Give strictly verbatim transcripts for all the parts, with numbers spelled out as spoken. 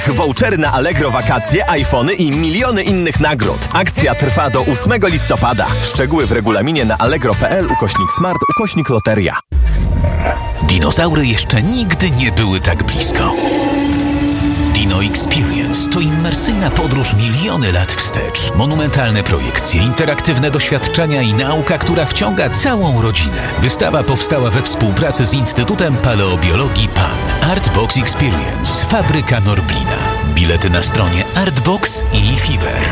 Vouchery na Allegro, wakacje, iPhony i miliony innych nagród. Akcja trwa do ósmego listopada. Szczegóły w regulaminie na allegro.pl ukośnik smart ukośnik loteria. Dinozaury jeszcze nigdy nie były tak blisko. Dino Experience to immersyjna podróż miliony lat wstecz. Monumentalne projekcje, interaktywne doświadczenia i nauka, która wciąga całą rodzinę. Wystawa powstała we współpracy z Instytutem Paleobiologii P A N. Artbox Experience. Fabryka Norblina. Bilety na stronie Artbox i Fever.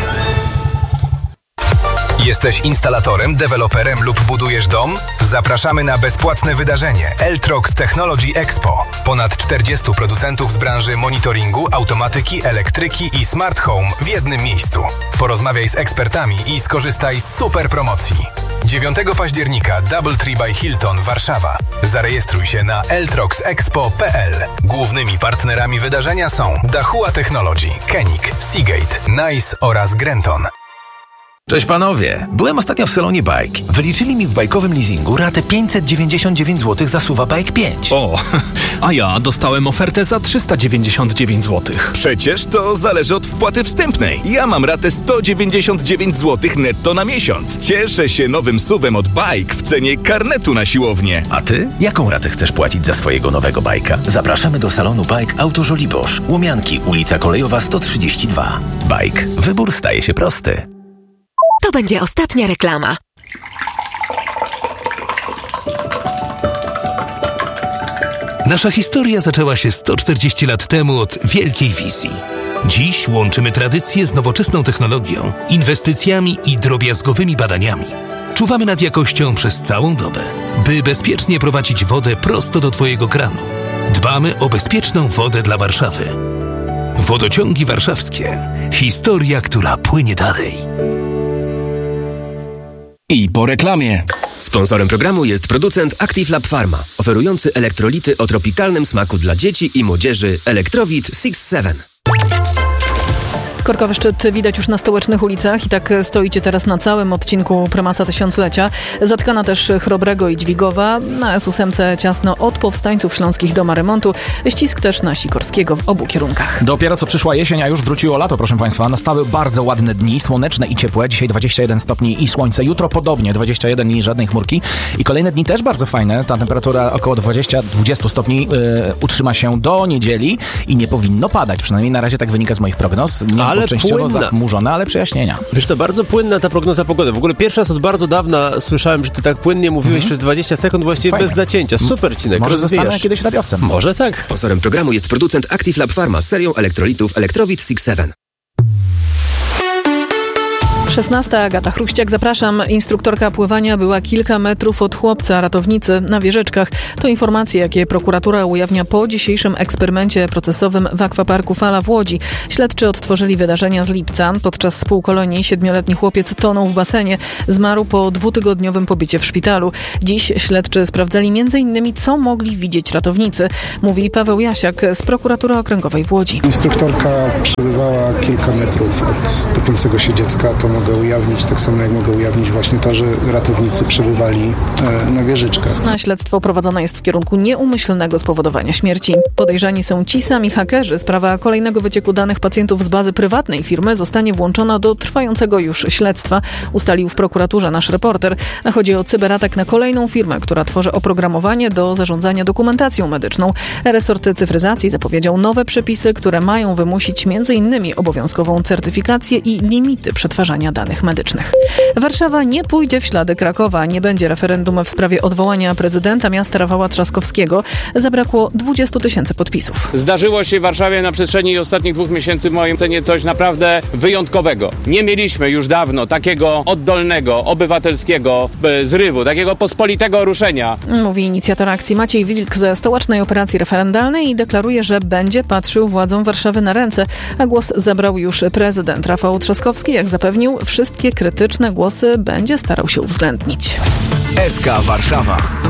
Jesteś instalatorem, deweloperem lub budujesz dom? Zapraszamy na bezpłatne wydarzenie Eltrox Technology Expo. Ponad czterdziestu producentów z branży monitoringu, automatyki, elektryki i smart home w jednym miejscu. Porozmawiaj z ekspertami i skorzystaj z super promocji. dziewiątego października Double Tree by Hilton Warszawa. Zarejestruj się na eltrox expo kropka p l. Głównymi partnerami wydarzenia są Dahua Technology, Koenig, Seagate, Nice oraz Grenton. Cześć panowie, byłem ostatnio w salonie Bike. Wyliczyli mi w bajkowym leasingu ratę pięćset dziewięćdziesiąt dziewięć złotych za Suwa Bike pięć. O, a ja dostałem ofertę za trzysta dziewięćdziesiąt dziewięć złotych. Przecież to zależy od wpłaty wstępnej. Ja mam ratę sto dziewięćdziesiąt dziewięć złotych netto na miesiąc. Cieszę się nowym suwem od Bike w cenie karnetu na siłownię. A ty? Jaką ratę chcesz płacić za swojego nowego bajka? Zapraszamy do salonu Bike Auto Żoliborz. Łomianki, ulica Kolejowa sto trzydzieści dwa. Bike. Wybór staje się prosty. To będzie ostatnia reklama. Nasza historia zaczęła się sto czterdzieści lat temu od wielkiej wizji. Dziś łączymy tradycję z nowoczesną technologią, inwestycjami i drobiazgowymi badaniami. Czuwamy nad jakością przez całą dobę, by bezpiecznie prowadzić wodę prosto do Twojego kranu. Dbamy o bezpieczną wodę dla Warszawy. Wodociągi warszawskie. Historia, która płynie dalej. I po reklamie. Sponsorem programu jest producent Active Lab Pharma, oferujący elektrolity o tropikalnym smaku dla dzieci i młodzieży Electrowit six seven. Korkowy szczyt widać już na stołecznych ulicach i tak stoicie teraz na całym odcinku Prymasa Tysiąclecia. Zatkana też Chrobrego i Dźwigowa, na S osiem ciasno od Powstańców Śląskich do Marymontu, ścisk też na Sikorskiego w obu kierunkach. Dopiero co przyszła jesień, a już wróciło lato, proszę Państwa. Nastały bardzo ładne dni, słoneczne i ciepłe. Dzisiaj dwadzieścia jeden stopni i słońce, jutro podobnie, dwadzieścia jeden i żadnej chmurki. I kolejne dni też bardzo fajne. Ta temperatura około dwadzieścia do dwudziestu stopni yy, utrzyma się do niedzieli i nie powinno padać. Przynajmniej na razie tak wynika z moich prognoz. Nie ale częściowo płynna. Zachmurzone, ale przejaśnienia. Wiesz to bardzo płynna ta prognoza pogody. W ogóle pierwszy raz od bardzo dawna słyszałem, że ty tak płynnie mówiłeś mm-hmm. przez dwadzieścia sekund, właściwie Fajne. bez zacięcia. Super, Cinek, Może rozwijasz. zostanę kiedyś radiowcem. Może tak. Sponsorem programu jest producent Active Lab Pharma z serią elektrolitów Electrowit six seven. szesnasta Agata Chruściak, zapraszam. Instruktorka pływania była kilka metrów od chłopca. Ratownicy na wieżyczkach. To informacje, jakie prokuratura ujawnia po dzisiejszym eksperymencie procesowym w akwaparku Fala w Łodzi. Śledczy odtworzyli wydarzenia z lipca. Podczas spółkolonii siedmioletni chłopiec tonął w basenie. Zmarł po dwutygodniowym pobycie w szpitalu. Dziś śledczy sprawdzali między innymi, co mogli widzieć ratownicy. Mówi Paweł Jasiak z prokuratury okręgowej w Łodzi. Instruktorka przebywała kilka metrów od topiącego się dziecka. To mogę ujawnić, tak samo jak mogę ujawnić właśnie to, że ratownicy przebywali e, na wieżyczkach. Na śledztwo prowadzone jest w kierunku nieumyślnego spowodowania śmierci. Podejrzani są ci sami hakerzy. Sprawa kolejnego wycieku danych pacjentów z bazy prywatnej firmy zostanie włączona do trwającego już śledztwa, ustalił w prokuraturze nasz reporter. Chodzi o cyberatak na kolejną firmę, która tworzy oprogramowanie do zarządzania dokumentacją medyczną. Resort cyfryzacji zapowiedział nowe przepisy, które mają wymusić między innymi obowiązkową certyfikację i limity przetwarzania danych medycznych. Warszawa nie pójdzie w ślady Krakowa. Nie będzie referendum w sprawie odwołania prezydenta miasta Rafała Trzaskowskiego. Zabrakło dwudziestu tysięcy podpisów. Zdarzyło się w Warszawie na przestrzeni ostatnich dwóch miesięcy w moim ocenie coś naprawdę wyjątkowego. Nie mieliśmy już dawno takiego oddolnego, obywatelskiego zrywu, takiego pospolitego ruszenia. Mówi inicjator akcji Maciej Wilk ze stołecznej operacji referendalnej i deklaruje, że będzie patrzył władzom Warszawy na ręce, a głos zabrał już prezydent Rafał Trzaskowski. Jak zapewnił, wszystkie krytyczne głosy będzie starał się uwzględnić. S K Warszawa.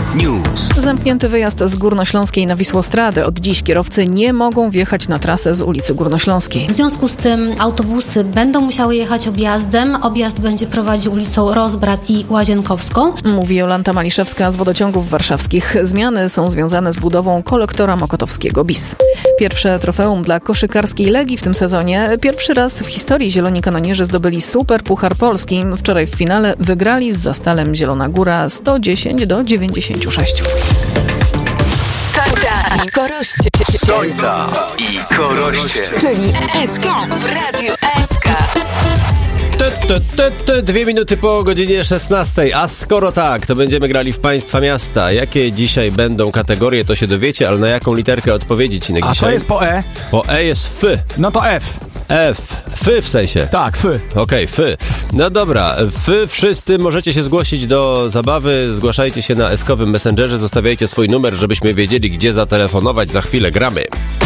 News. Zamknięty wyjazd z Górnośląskiej na Wisłostradę. Od dziś kierowcy nie mogą wjechać na trasę z ulicy Górnośląskiej. W związku z tym autobusy będą musiały jechać objazdem. Objazd będzie prowadził ulicą Rozbrat i Łazienkowską. Mówi Jolanta Maliszewska z Wodociągów Warszawskich. Zmiany są związane z budową kolektora mokotowskiego B I S. Pierwsze trofeum dla koszykarskiej Legii w tym sezonie. Pierwszy raz w historii zieloni kanonierzy zdobyli Super Puchar Polski. Wczoraj w finale wygrali z Zastalem Zielona Góra sto dziesięć do dziewięćdziesięciu sześciu. Sońca i Koroście. Sońca i Koroście. Czyli S K w Radiu S K. Te, te, te, te, dwie minuty po godzinie szesnastej, a skoro tak, to będziemy grali w państwa miasta. Jakie dzisiaj będą kategorie, to się dowiecie, ale na jaką literkę odpowiedzi ci A dzisiaj? co jest po E? Po E jest F. No to F. F. F w sensie. Tak, F. Okej, okay, F. No dobra, F. Wszyscy możecie się zgłosić do zabawy. Zgłaszajcie się na eskowym Messengerze, zostawiajcie swój numer, żebyśmy wiedzieli, gdzie zatelefonować. Za chwilę gramy.